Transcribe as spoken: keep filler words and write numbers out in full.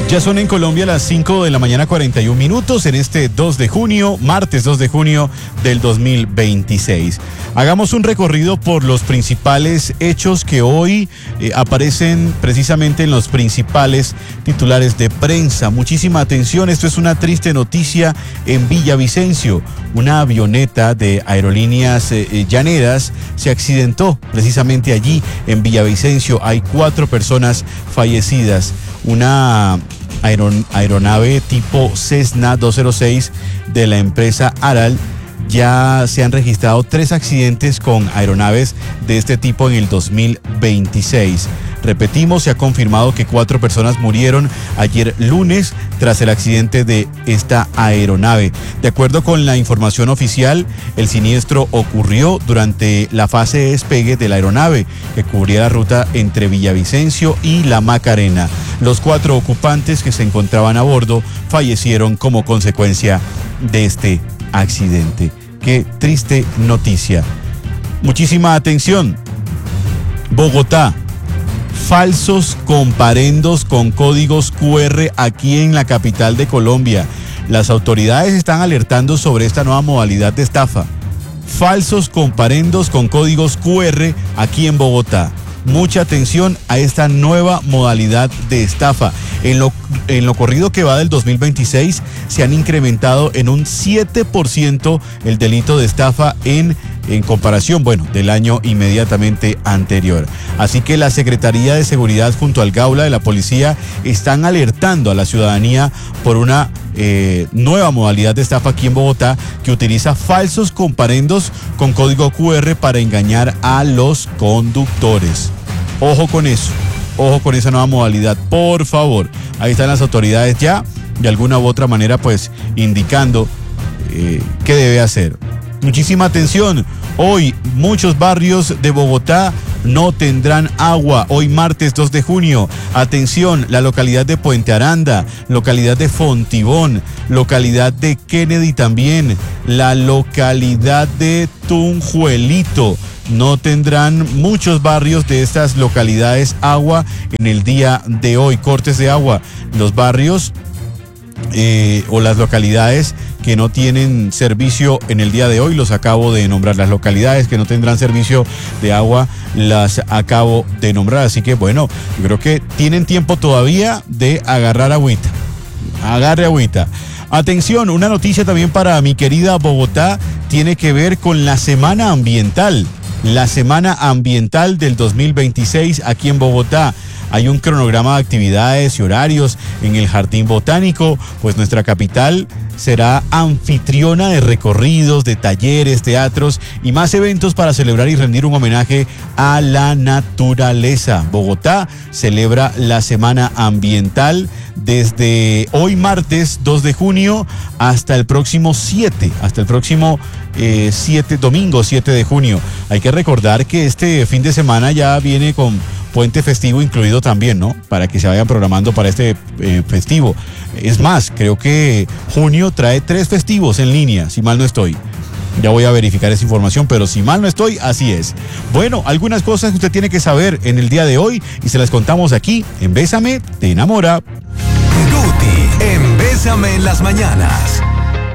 Ya son en Colombia las cinco de la mañana cuarenta y un minutos en este dos de junio, martes dos de junio del dos mil veintiséis. Hagamos un recorrido por los principales hechos que hoy eh, aparecen precisamente en los principales titulares de prensa. Muchísima atención, esto es una triste noticia en Villavicencio. Una avioneta de Aerolíneas eh, Llaneras se accidentó precisamente allí en Villavicencio. Hay cuatro personas fallecidas. Una aeron- aeronave tipo Cessna doscientos seis de la empresa Aral. Ya se han registrado tres accidentes con aeronaves de este tipo en el dos mil veintiséis. Repetimos, se ha confirmado que cuatro personas murieron ayer lunes tras el accidente de esta aeronave. De acuerdo con la información oficial, el siniestro ocurrió durante la fase de despegue de la aeronave que cubría la ruta entre Villavicencio y La Macarena. Los cuatro ocupantes que se encontraban a bordo fallecieron como consecuencia de este accidente. Qué triste noticia. Muchísima atención. Bogotá. Falsos comparendos con códigos cu erre aquí en la capital de Colombia. Las autoridades están alertando sobre esta nueva modalidad de estafa. Falsos comparendos con códigos cu erre aquí en Bogotá. Mucha atención a esta nueva modalidad de estafa. En lo, en lo corrido que va del dos mil veintiséis se han incrementado en un siete por ciento el delito de estafa en, en comparación, bueno, del año inmediatamente anterior. Así que la Secretaría de Seguridad junto al Gaula de la Policía están alertando a la ciudadanía por una eh, nueva modalidad de estafa aquí en Bogotá que utiliza falsos comparendos con código cu erre para engañar a los conductores. Ojo con eso, ojo con esa nueva modalidad, por favor. Ahí están las autoridades ya, de alguna u otra manera, pues, indicando eh, qué debe hacer. Muchísima atención, hoy muchos barrios de Bogotá no tendrán agua, hoy martes dos de junio. Atención, la localidad de Puente Aranda, localidad de Fontibón, localidad de Kennedy también, la localidad de Tunjuelito. No tendrán muchos barrios de estas localidades agua en el día de hoy, cortes de agua. Los barrios eh, o las localidades que no tienen servicio en el día de hoy, los acabo de nombrar. Las localidades que no tendrán servicio de agua, las acabo de nombrar. Así que bueno, yo creo que tienen tiempo todavía de agarrar agüita. Agarre agüita. Atención, una noticia también para mi querida Bogotá, tiene que ver con la semana ambiental. La semana ambiental del dos mil veintiséis aquí en Bogotá. Hay un cronograma de actividades y horarios en el Jardín Botánico, pues nuestra capital será anfitriona de recorridos, de talleres, teatros y más eventos para celebrar y rendir un homenaje a la naturaleza. Bogotá celebra la semana ambiental desde hoy martes dos de junio hasta el próximo siete, hasta el próximo eh, siete, domingo siete de junio. Hay que recordar que este fin de semana ya viene con puente festivo incluido también, ¿no? Para que se vayan programando para este eh, festivo. Es más, creo que junio trae tres festivos en línea, si mal no estoy. Ya voy a verificar esa información, pero si mal no estoy, así es. Bueno, algunas cosas que usted tiene que saber en el día de hoy y se las contamos aquí en Bésame, te enamora. Guti, en Bésame en las mañanas.